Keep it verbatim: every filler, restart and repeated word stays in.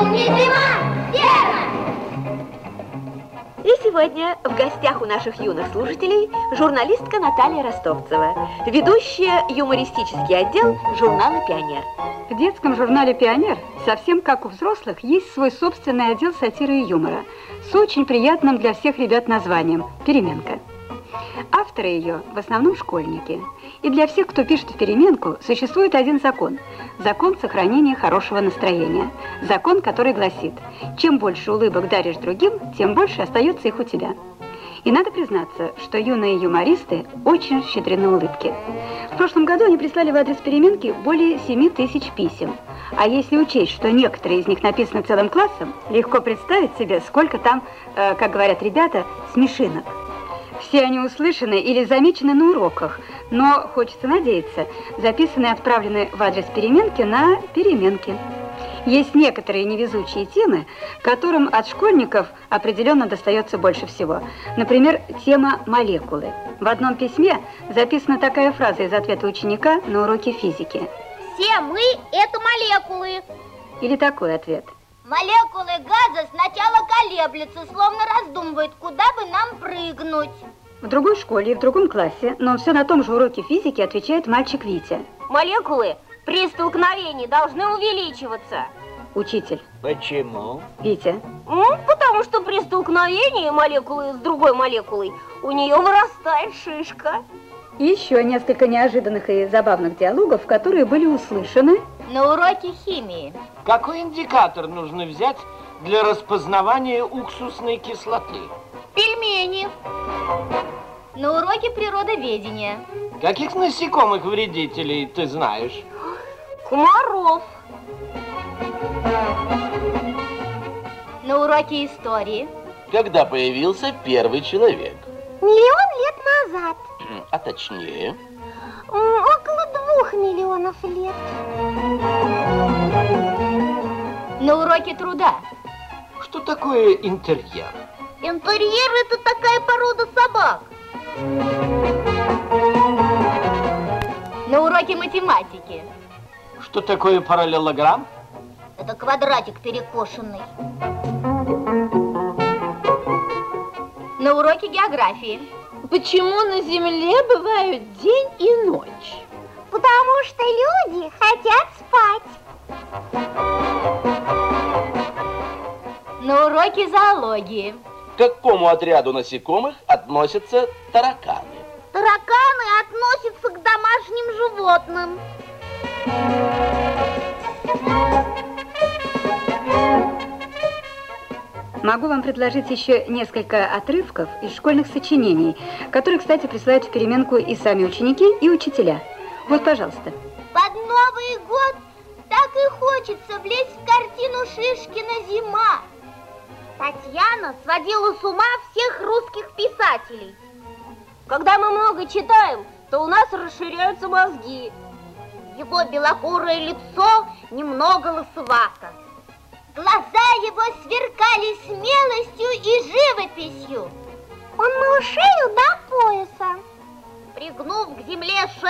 Немыслимо верно! И сегодня в гостях у наших юных слушателей журналистка Наталья Ростовцева, ведущая юмористический отдел журнала «Пионер». В детском журнале «Пионер», совсем как у взрослых, есть свой собственный отдел сатиры и юмора с очень приятным для всех ребят названием «Переменка». Авторы ее в основном школьники. И для всех, кто пишет в переменку, существует один закон. Закон сохранения хорошего настроения. Закон, который гласит: чем больше улыбок даришь другим, тем больше остается их у тебя. И надо признаться, что юные юмористы очень щедрены улыбки. В прошлом году они прислали в адрес переменки более семи тысяч писем. А если учесть, что некоторые из них написаны целым классом, легко представить себе, сколько там, э, как говорят ребята, смешинок. Все они услышаны или замечены на уроках, но, хочется надеяться, записаны и отправлены в адрес переменки на переменки. Есть некоторые невезучие темы, которым от школьников определенно достается больше всего. Например, тема молекулы. В одном письме записана такая фраза из ответа ученика на уроке физики. Все мы – это молекулы. Или такой ответ. Молекулы газа сначала колеблются, словно раздумывают, куда бы нам прыгнуть. В другой школе и в другом классе, но все на том же уроке физики, отвечает мальчик Витя. Молекулы при столкновении должны увеличиваться. Учитель. Почему? Витя. Ну, потому что при столкновении молекулы с другой молекулой у нее вырастает шишка. И еще несколько неожиданных и забавных диалогов, которые были услышаны на уроке химии. Какой индикатор нужно взять для распознавания уксусной кислоты? Пельмени. На уроке природоведения. Каких насекомых вредителей ты знаешь? Комаров. На уроке истории. Когда появился первый человек? Миллион лет назад. А точнее? Около двух миллионов лет. На уроке труда. Что такое интерьер? Интерьер – это такая порода собак. На уроке математики. Что такое параллелограмм? Это квадратик перекошенный. На уроке географии. Почему на Земле бывают день и ночь? Потому что люди хотят спать. На уроке зоологии. К какому отряду насекомых относятся тараканы? Тараканы относятся к домашним животным. Могу вам предложить еще несколько отрывков из школьных сочинений, которые, кстати, присылают в переменку и сами ученики, и учителя. Вот, пожалуйста. Под Новый год так и хочется влезть в картину Шишкина «Зима». Татьяна сводила с ума всех русских писателей. Когда мы много читаем, то у нас расширяются мозги. Его белокурое лицо немного лысовато. Глаза его сверкали смелостью и живописью. Он мыл шею до пояса. Пригнув к земле шею,